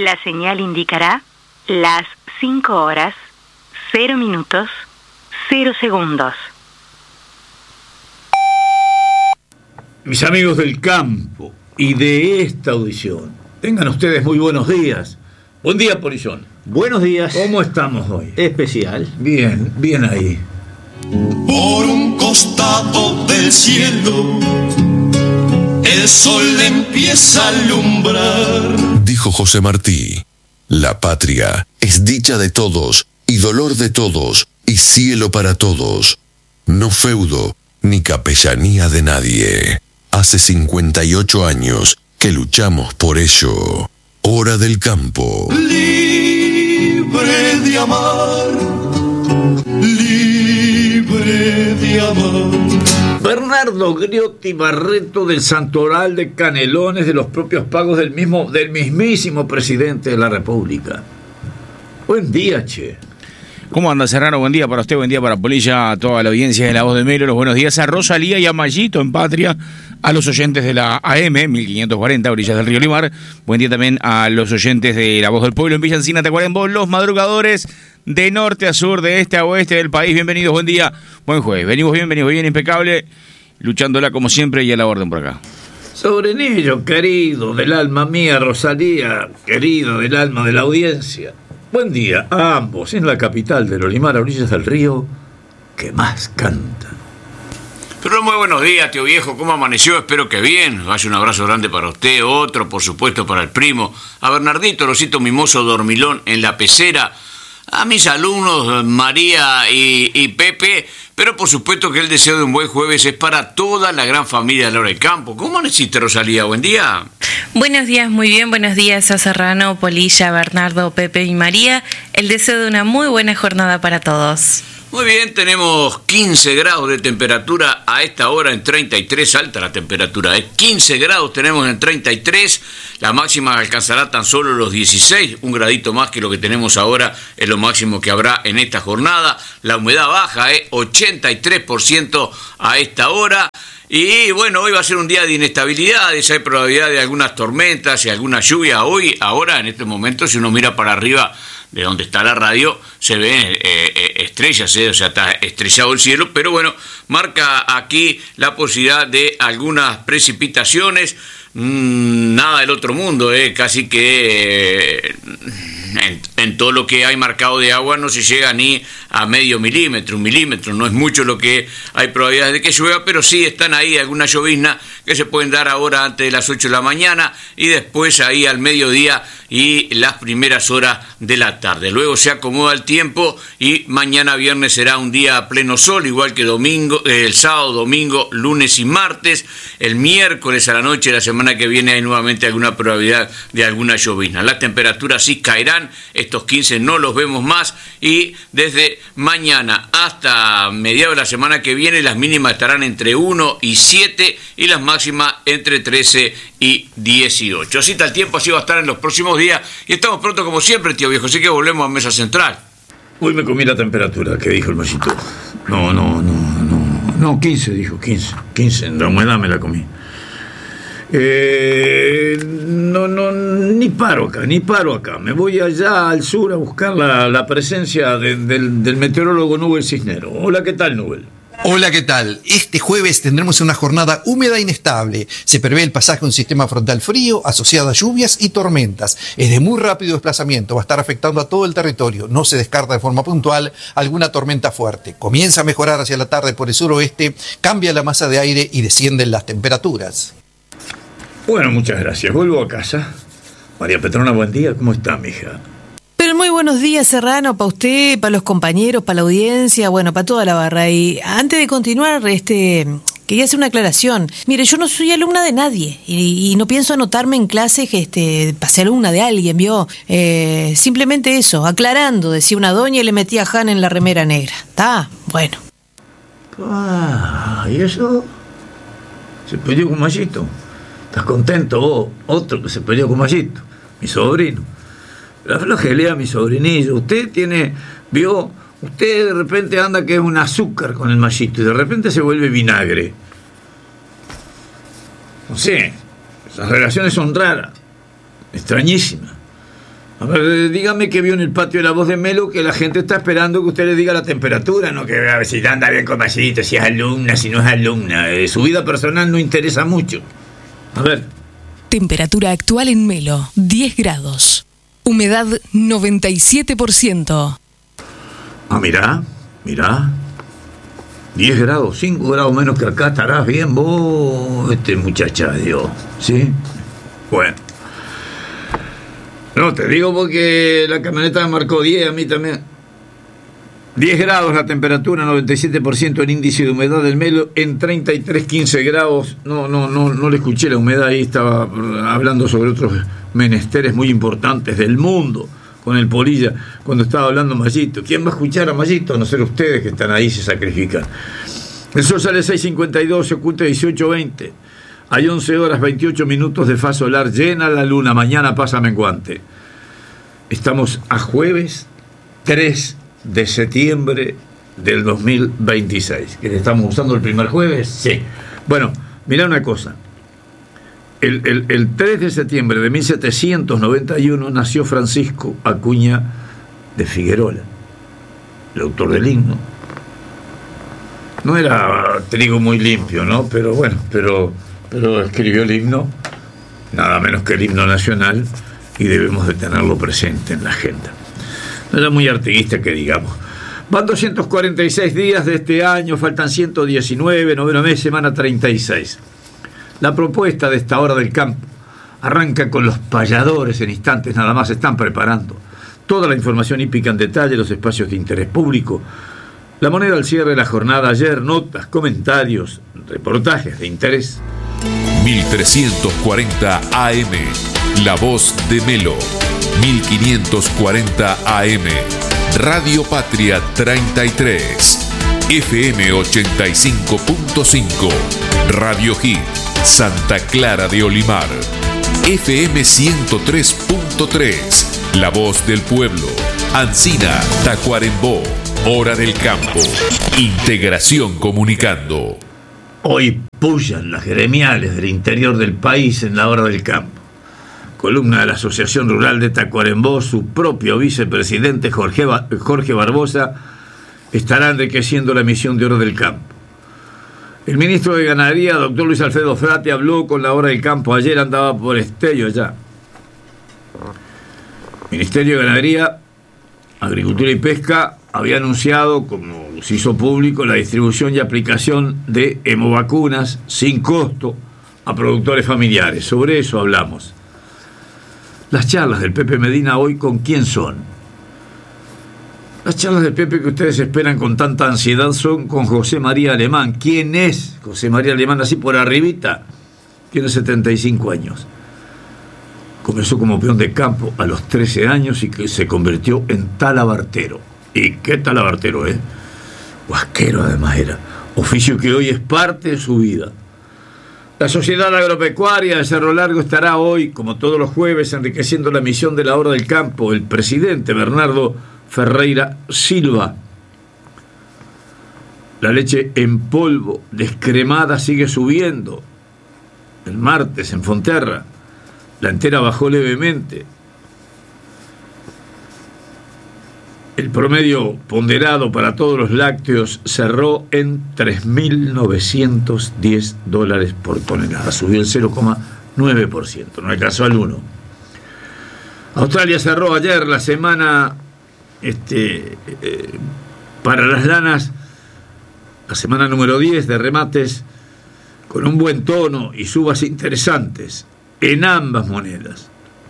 La señal indicará las 5 horas, 0 minutos, 0 segundos. Mis amigos del campo y de esta audición, tengan ustedes muy buenos días. Buen día, Polillón. Buenos días. ¿Cómo estamos hoy? Especial. Bien, bien ahí. Por un costado del cielo, el sol empieza a alumbrar. Dijo José Martí: la patria es dicha de todos y dolor de todos y cielo para todos. No feudo ni capellanía de nadie. Hace 58 años que luchamos por ello. Hora del campo. Libre de amar, libre de amar. Bernardo Griotti Barreto del Santoral de Canelones, de los propios pagos del mismísimo presidente de la República. Buen día, che. ¿Cómo anda, Serrano? Buen día para usted, buen día para Polilla, a toda la audiencia de La Voz de Melo. Los buenos días a Rosalía y a Mayito en Patria, a los oyentes de la AM 1540, orillas del río Limar. Buen día también a los oyentes de La Voz del Pueblo en Villa Encina, Tacuarembó, los madrugadores de norte a sur, de este a oeste del país. Bienvenidos, buen día, buen jueves. Venimos bien, impecable, luchándola como siempre y a la orden por acá. Sobrenillo, querido del alma mía, Rosalía, querido del alma de la audiencia. Buen día a ambos en la capital del Olimar, a orillas del río, que más canta. Pero muy buenos días, tío viejo, ¿cómo amaneció? Espero que bien. Vaya un abrazo grande para usted, otro, por supuesto, para el primo, a Bernardito, Rosito Mimoso Dormilón en la pecera, a mis alumnos María y Pepe, pero por supuesto que el deseo de un buen jueves es para toda la gran familia de La Hora del Campo. ¿Cómo amaneciste, Rosalía? Buen día. Buenos días, muy bien, buenos días a Serrano, Polilla, Bernardo, Pepe y María. El deseo de una muy buena jornada para todos. Muy bien, tenemos 15 grados de temperatura a esta hora en 33, alta la temperatura, 15 grados tenemos en 33, la máxima alcanzará tan solo los 16, un gradito más que lo que tenemos ahora es lo máximo que habrá en esta jornada, la humedad baja, 83% a esta hora. Y bueno, hoy va a ser un día de inestabilidades, hay probabilidad de algunas tormentas y alguna lluvia. Hoy, ahora, en este momento, si uno mira para arriba de donde está la radio, se ven estrellas, o sea, está estrellado el cielo, pero bueno, marca aquí la posibilidad de algunas precipitaciones, nada del otro mundo, casi que en todo lo que hay marcado de agua no se llega ni a medio milímetro, 1 milímetro, no es mucho lo que hay probabilidades de que llueva, pero sí están ahí algunas lloviznas que se pueden dar ahora antes de las 8 de la mañana y después ahí al mediodía y las primeras horas de la tarde. Luego se acomoda el tiempo y mañana viernes será un día a pleno sol, igual que el sábado, domingo, lunes y martes. El miércoles a la noche de la semana que viene hay nuevamente alguna probabilidad de alguna llovizna. Las temperaturas sí caerán, estos 15 no los vemos más y desde mañana hasta mediados de la semana que viene las mínimas estarán entre 1 y 7 y las máximas entre 13 y 18. Así está el tiempo, así va a estar en los próximos días y estamos pronto como siempre, tío viejo, así que volvemos a mesa central. Hoy me comí la temperatura que dijo el Mayito. No, 15 dijo, 15, en la humedad me la comí. Ni paro acá. Me voy allá al sur a buscar la presencia del meteorólogo Nubel Cisnero. Hola, ¿qué tal, Nubel? Hola, ¿qué tal? Este jueves tendremos una jornada húmeda e inestable. Se prevé el pasaje de un sistema frontal frío asociado a lluvias y tormentas. Es de muy rápido desplazamiento, va a estar afectando a todo el territorio. No se descarta de forma puntual alguna tormenta fuerte. Comienza a mejorar hacia la tarde por el suroeste, cambia la masa de aire y descienden las temperaturas. Bueno, muchas gracias. Vuelvo a casa. María Petrona, buen día. ¿Cómo está, mija? Pero muy buenos días, Serrano, para usted, para los compañeros, para la audiencia, bueno, para toda la barra. Y antes de continuar, quería hacer una aclaración. Mire, yo no soy alumna de nadie y no pienso anotarme en clases para ser alumna de alguien, ¿vio? Simplemente eso, aclarando, decía una doña y le metía a Han en la remera negra. ¿Está? Bueno. ¿Y eso? Se peleó con Mayito. ¿Estás contento vos? Otro que se peleó con Mayito, mi sobrino. La flagelea mi sobrinillo. Usted de repente anda que es un azúcar con el Mayito y de repente se vuelve vinagre. No sé, esas relaciones son raras, extrañísimas. A ver, dígame qué vio en el patio de La Voz de Melo, que la gente está esperando que usted le diga la temperatura, no que a ver si anda bien con Mayito, si es alumna, si no es alumna. Su vida personal no interesa mucho. A ver. Temperatura actual en Melo, 10 grados. Humedad 97%. Ah, mirá. 10 grados, 5 grados menos que acá, estarás bien vos, muchacha de Dios, ¿sí? Bueno. No, te digo porque la camioneta me marcó 10, a mí también. 10 grados la temperatura, 97% el índice de humedad del Melo, en 33, 15 grados. No le escuché la humedad ahí, estaba hablando sobre otros menesteres muy importantes del mundo con el Polilla, cuando estaba hablando Mayito. ¿Quién va a escuchar a Mayito? A no ser ustedes que están ahí, se sacrifican. El sol sale 6:52, se oculta 18:20. Hay 11 horas 28 minutos de faz solar, llena la luna, mañana pasa menguante. Estamos a jueves 3 de septiembre del 2026. ¿Que estamos usando el primer jueves? Sí. Bueno, mirá una cosa. El 3 de septiembre de 1791 nació Francisco Acuña de Figuerola, el autor del himno. No era trigo muy limpio, ¿no? Pero bueno, pero escribió el himno, nada menos que el himno nacional, y debemos de tenerlo presente en la agenda. No era muy artiguista que digamos. Van 246 días de este año, faltan 119, noveno mes, semana 36. La propuesta de esta hora del campo arranca con los payadores, en instantes nada más se están preparando. Toda la información hípica en detalle, los espacios de interés público. La moneda al cierre de la jornada ayer, notas, comentarios, reportajes de interés. 1340 AM, La Voz de Melo. 1540 AM, Radio Patria 33. FM 85.5, Radio Hit, Santa Clara de Olimar. FM 103.3, La Voz del Pueblo. Ancina, Tacuarembó, Hora del Campo. Integración Comunicando. Hoy pullan las gremiales del interior del país en la Hora del Campo. Columna de la Asociación Rural de Tacuarembó, su propio vicepresidente Jorge Barbosa estará enriqueciendo la emisión de Hora del Campo. El ministro de Ganadería, doctor Luis Alfredo Frati, habló con la Hora del Campo. Ayer andaba por Estello ya. Ministerio de Ganadería, Agricultura y Pesca había anunciado, como se hizo público, la distribución y aplicación de hemovacunas sin costo a productores familiares. Sobre eso hablamos. Las charlas del Pepe Medina hoy, ¿con quién son? Las charlas del Pepe que ustedes esperan con tanta ansiedad son con José María Alemán. ¿Quién es José María Alemán? Así por arribita. Tiene 75 años. Comenzó como peón de campo a los 13 años y que se convirtió en talabartero. ¿Y qué talabartero, Huasquero además era. Oficio que hoy es parte de su vida. La Sociedad Agropecuaria de Cerro Largo estará hoy, como todos los jueves, enriqueciendo la emisión de la Hora del Campo. El presidente Bernardo Ferreira Silva. La leche en polvo descremada sigue subiendo. El martes en Fonterra la entera bajó levemente. El promedio ponderado para todos los lácteos cerró en $3.910 por tonelada. Subió el 0,9%, no alcanzó al 1%. Australia cerró ayer la semana para las lanas, la semana número 10 de remates, con un buen tono y subas interesantes en ambas monedas.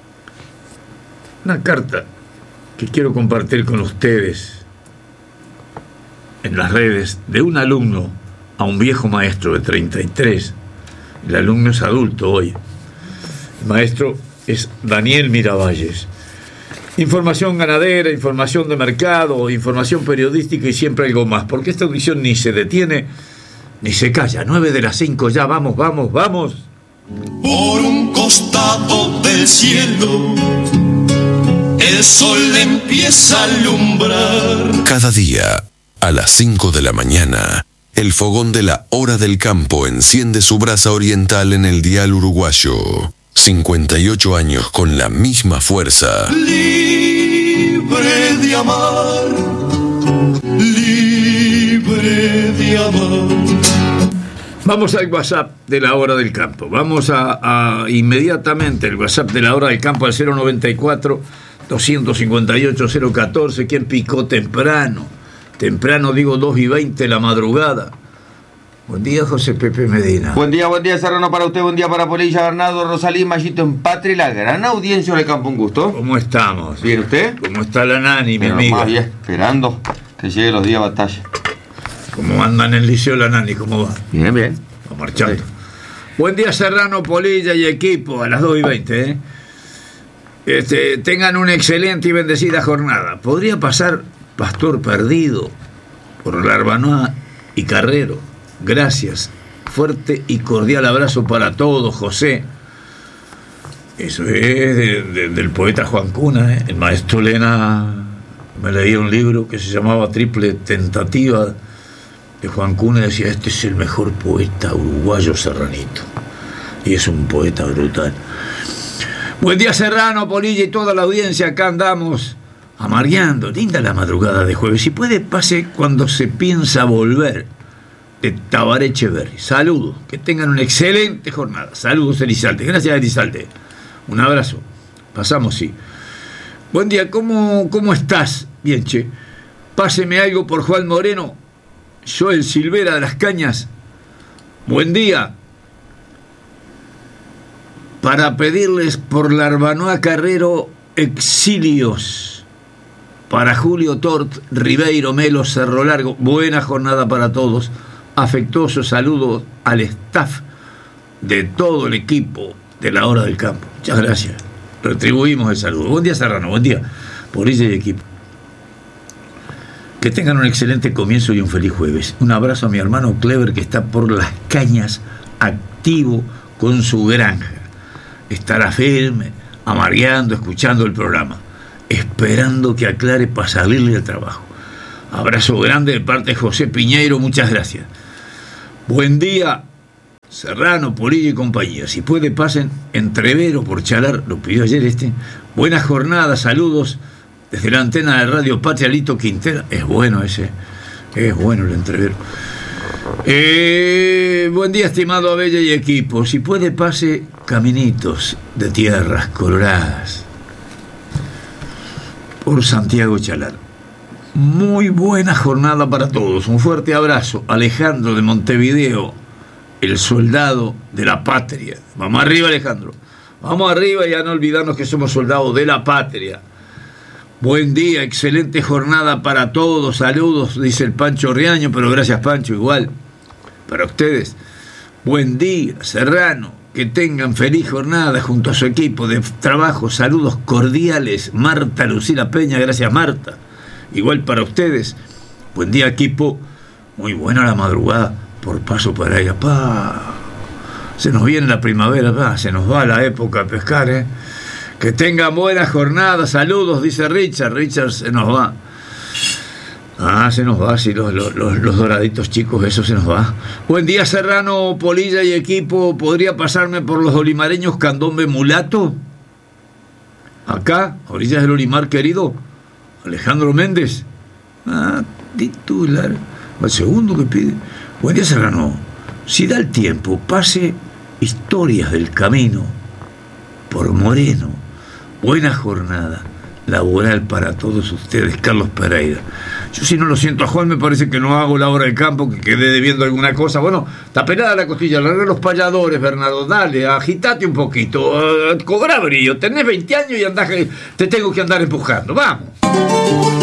Una carta que quiero compartir con ustedes en las redes de un alumno a un viejo maestro de 33. El alumno es adulto hoy. El maestro es Daniel Miravalles. Información ganadera, información de mercado, información periodística y siempre algo más, porque esta audición ni se detiene ni se calla. 9 de las 5 ya, vamos. Por un costado del cielo, el sol empieza a alumbrar. Cada día, a las 5 de la mañana, el fogón de la Hora del Campo enciende su brasa oriental en el dial uruguayo. 58 años con la misma fuerza. Libre de amar, libre de amar. Vamos al WhatsApp de la hora del campo. Vamos a inmediatamente el WhatsApp de la hora del campo al 094-258-014. ¿Quién picó temprano? Temprano digo 2:20 la madrugada. Buen día, José Pepe Medina. Buen día, Serrano, para usted, buen día para Polilla, Bernardo, Rosalí, Mayito en Patria y la gran audiencia del campo, un gusto. ¿Cómo estamos? ¿Bien usted? ¿Cómo está la Nani, mi amiga? Más bien, esperando que lleguen los días de batalla. ¿Cómo andan en el liceo la Nani? ¿Cómo va? Bien. Va marchando. Sí. Buen día, Serrano, Polilla y equipo, a las 2:20, tengan una excelente y bendecida jornada. ¿Podría pasar Pastor Perdido por Larbanoa y Carrero? Gracias. Fuerte y cordial abrazo para todos, José. Eso es del poeta Juan Cuna, El maestro Lena me leía un libro que se llamaba Triple Tentativa de Juan Cuna y decía, este es el mejor poeta uruguayo serranito. Y es un poeta brutal. Buen día, Serrano, Polilla y toda la audiencia. Acá andamos amareando. Linda la madrugada de jueves. Si puede, pase cuando se piensa volver. De Tabaré Echeverri. Saludos, que tengan una excelente jornada. Saludos, Elizalde. Gracias, Elizalde. Un abrazo. Pasamos, sí. Buen día, ¿cómo estás? Bien, che. Páseme algo por Juan Moreno. Joel Silvera de las Cañas. Buen día. Para pedirles por Larbanoa Carrero exilios. Para Julio Tort, Ribeiro, Melo, Cerro Largo. Buena jornada para todos. Afectuoso saludo al staff de todo el equipo de la hora del campo. Muchas gracias. Retribuimos el saludo. Buen día, Serrano. Buen día, Polilla y equipo. Que tengan un excelente comienzo y un feliz jueves. Un abrazo a mi hermano Clever, que está por las Cañas, activo con su granja. Estará firme, amareando, escuchando el programa, esperando que aclare para salirle al trabajo. Abrazo grande de parte de José Piñeiro, muchas gracias. Buen día, Serrano, Polilla y compañía. Si puede, pasen Entrevero por Chalar, lo pidió ayer Buena jornada, saludos desde la antena de Radio Patria, Lito Quintera. Es bueno ese, es bueno el Entrevero. Buen día, estimado Abella y equipo. Si puede, pase Caminitos de Tierras Coloradas por Santiago Chalar. Muy buena jornada para todos. Un fuerte abrazo. Alejandro de Montevideo, el soldado de la patria. Vamos arriba, Alejandro. Vamos arriba y a no olvidarnos que somos soldados de la patria. Buen día, excelente jornada para todos. Saludos, dice el Pancho Riaño, pero gracias, Pancho, igual. Para ustedes. Buen día, Serrano. Que tengan feliz jornada junto a su equipo de trabajo. Saludos cordiales, Marta Lucila Peña. Gracias, Marta. Igual para ustedes. Buen día, equipo. Muy buena la madrugada. Por paso para ella. Se nos viene la primavera. Se nos va la época a pescar. Que tengan buena jornada. Saludos, dice Richard. Richard se nos va. Se nos va. Sí, los doraditos chicos, eso se nos va. Buen día, Serrano, Polilla y equipo. ¿Podría pasarme por los olimareños Candombe Mulato? Acá, a orillas del Olimar querido. Alejandro Méndez. Titular. El segundo que pide. Buen día, Serrano. Si da el tiempo, pase Historias del Camino por Moreno. Buena jornada laboral para todos ustedes, Carlos Pereira. Yo, si no lo siento a Juan, me parece que no hago la hora del campo, que quedé debiendo alguna cosa. Bueno, está pelada la costilla, larga los payadores, Bernardo, dale, agitate un poquito, cobra brillo, tenés 20 años y andás, te tengo que andar empujando, vamos.